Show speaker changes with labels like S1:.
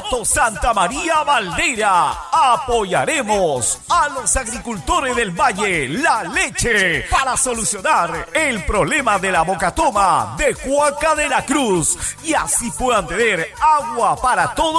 S1: Voto Santa María Valdeira. Apoyaremos a los agricultores del Valle, la leche, para solucionar el problema de la bocatoma de Huaca de la Cruz y así puedan tener agua para todos